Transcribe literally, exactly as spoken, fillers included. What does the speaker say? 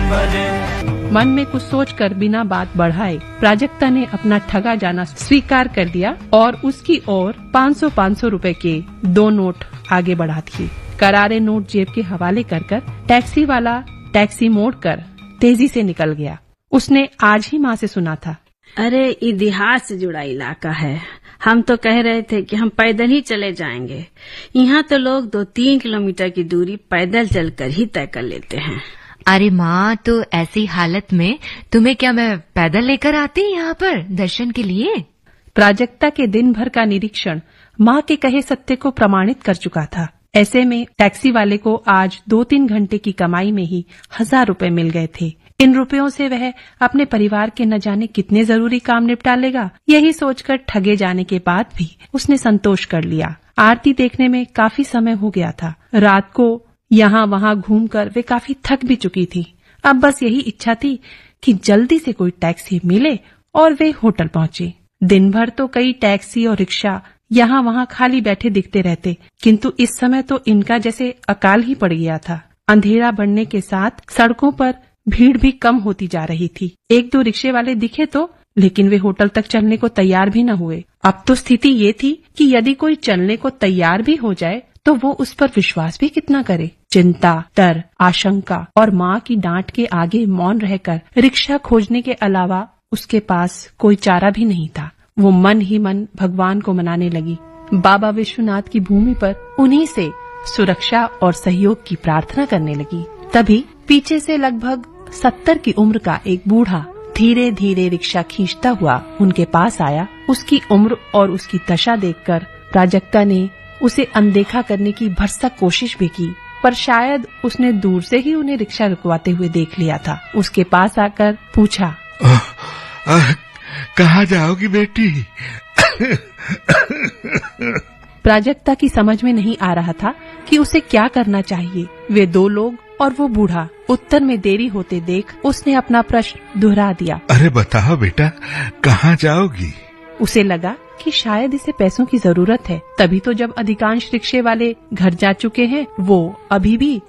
मन में कुछ सोचकर बिना बात बढ़ाए प्राजक्ता ने अपना ठगा जाना स्वीकार कर दिया और उसकी ओर पाँच सौ पाँच सौ रुपए के दो नोट आगे बढ़ा दिए। करारे नोट जेब के हवाले कर कर टैक्सी वाला टैक्सी मोड़कर तेजी से निकल गया। उसने आज ही माँ से सुना था। अरे इतिहास से जुड़ा इलाका है, हम तो कह रहे थे कि हम पैदल ही चले जाएंगे। यहाँ तो लोग दो तीन किलोमीटर की दूरी पैदल चलकर ही तय कर लेते हैं। अरे माँ, तो ऐसी हालत में तुम्हें क्या मैं पैदल लेकर आती यहाँ पर दर्शन के लिए? प्राजक्ता के दिन भर का निरीक्षण माँ के कहे सत्य को प्रमाणित कर चुका था। ऐसे में टैक्सी वाले को आज दो तीन घंटे की कमाई में ही हजार रुपए मिल गए थे। इन रुपयों से वह अपने परिवार के न जाने कितने जरूरी काम निपटा लेगा। यही सोचकर ठगे जाने के बाद भी उसने संतोष कर लिया। आरती देखने में काफी समय हो गया था। रात को यहाँ वहाँ घूमकर वे काफी थक भी चुकी थी। अब बस यही इच्छा थी कि जल्दी से कोई टैक्सी मिले और वे होटल पहुँचे। दिन भर तो कई टैक्सी और रिक्शा यहाँ वहाँ खाली बैठे दिखते रहते, किंतु इस समय तो इनका जैसे अकाल ही पड़ गया था। अंधेरा बढ़ने के साथ सड़कों पर भीड़ भी कम होती जा रही थी। एक दो रिक्शे वाले दिखे तो, लेकिन वे होटल तक चलने को तैयार भी न हुए। अब तो स्थिति ये थी कि यदि कोई चलने को तैयार भी हो जाए तो वो उस पर विश्वास भी कितना करे। चिंता, डर, आशंका और माँ की डांट के आगे मौन रहकर रिक्शा खोजने के अलावा उसके पास कोई चारा भी नहीं था। वो मन ही मन भगवान को मनाने लगी। बाबा विश्वनाथ की भूमि पर उन्हीं से सुरक्षा और सहयोग की प्रार्थना करने लगी। तभी पीछे से लगभग सत्तर की उम्र का एक बूढ़ा धीरे धीरे रिक्शा खींचता हुआ उनके पास आया। उसकी उम्र और उसकी दशा देखकर प्राजक्ता ने उसे अनदेखा करने की भरसक कोशिश भी की, पर शायद उसने दूर से ही उन्हें रिक्शा रुकवाते हुए देख लिया था। उसके पास आकर पूछा, कहाँ जाओगी बेटी? प्राजक्ता की समझ में नहीं आ रहा था कि उसे क्या करना चाहिए। वे दो लोग और वो बूढ़ा। उत्तर में देरी होते देख उसने अपना प्रश्न दोहरा दिया। अरे बताओ बेटा, कहाँ जाओगी? उसे लगा कि शायद इसे पैसों की जरूरत है, तभी तो जब अधिकांश रिक्शे वाले घर जा चुके हैं वो अभी भी